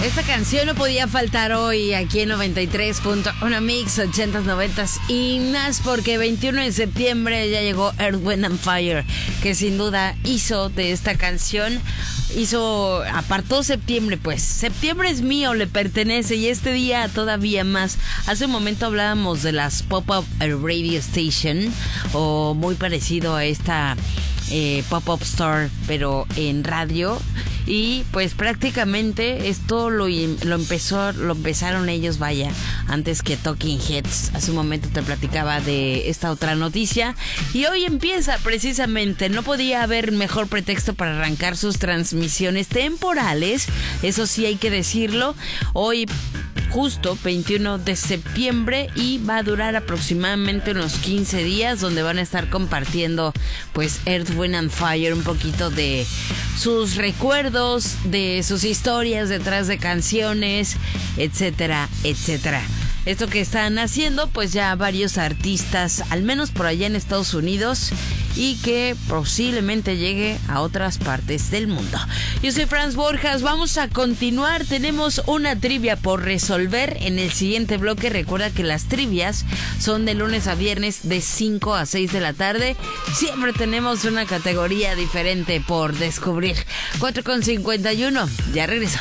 Esta canción no podía faltar hoy aquí en 93.1 Mix, 80s, 90s y más, porque 21 de septiembre ya llegó Earth, Wind and Fire, que sin duda hizo de esta canción, apartó septiembre, pues. Septiembre es mío, le pertenece, y este día todavía más. Hace un momento hablábamos de las Pop-Up Radio Station, o muy parecido a esta Pop-Up Store, pero en radio. Y pues prácticamente esto lo empezaron ellos, vaya, antes que Talking Heads. Hace un momento te platicaba de esta otra noticia y hoy empieza precisamente. No podía haber mejor pretexto para arrancar sus transmisiones temporales, eso sí hay que decirlo. Hoy justo 21 de septiembre y va a durar aproximadamente unos 15 días, donde van a estar compartiendo pues Earth, Wind and Fire, un poquito de sus recuerdos, de sus historias detrás de canciones, etcétera, etcétera. Esto que están haciendo pues ya varios artistas, al menos por allá en Estados Unidos, y que posiblemente llegue a otras partes del mundo. Yo soy Franz Borjas, vamos a continuar. Tenemos una trivia por resolver en el siguiente bloque. Recuerda que las trivias son de lunes a viernes de 5 a 6 de la tarde. Siempre tenemos una categoría diferente por descubrir. 4:51, ya regreso.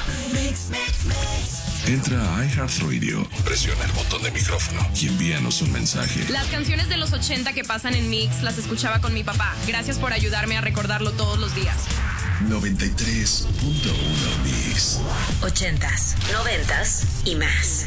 Entra a iHeartRadio, presiona el botón de micrófono y envíanos un mensaje. Las canciones de los 80 que pasan en Mix las escuchaba con mi papá. Gracias por ayudarme a recordarlo todos los días. 93.1 Mix. 80s, 90s y más.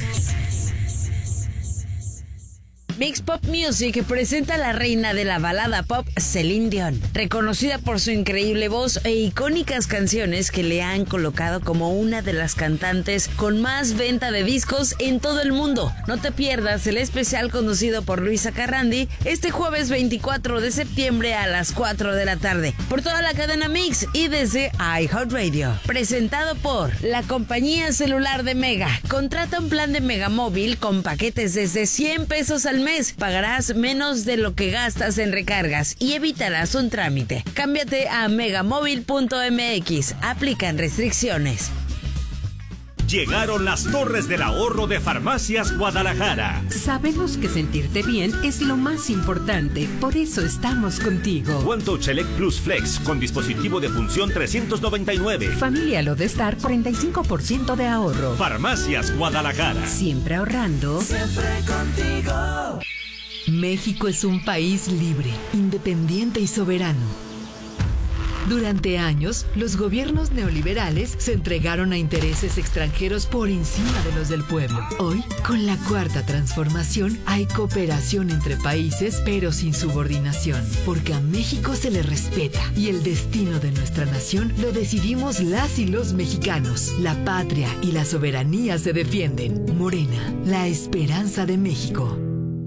Mix Pop Music presenta a la reina de la balada pop, Celine Dion, reconocida por su increíble voz e icónicas canciones que le han colocado como una de las cantantes con más venta de discos en todo el mundo. No te pierdas el especial conducido por Luisa Carrandi este jueves 24 de septiembre a las 4 de la tarde por toda la cadena Mix y desde iHeartRadio. Presentado por la compañía celular de Mega. Contrata un plan de Mega Móvil con paquetes desde 100 pesos al mes. Pagarás menos de lo que gastas en recargas y evitarás un trámite. Cámbiate a megamóvil.mx. Aplican restricciones. Llegaron las Torres del Ahorro de Farmacias Guadalajara. Sabemos que sentirte bien es lo más importante, por eso estamos contigo. One-Touch Select Plus Flex con dispositivo de función 399. Familia Lodestar, 45% de ahorro. Farmacias Guadalajara. Siempre ahorrando. Siempre contigo. México es un país libre, independiente y soberano. Durante años, los gobiernos neoliberales se entregaron a intereses extranjeros por encima de los del pueblo. Hoy, con la Cuarta Transformación, hay cooperación entre países, pero sin subordinación, porque a México se le respeta y el destino de nuestra nación lo decidimos las y los mexicanos. La patria y la soberanía se defienden. Morena, la esperanza de México.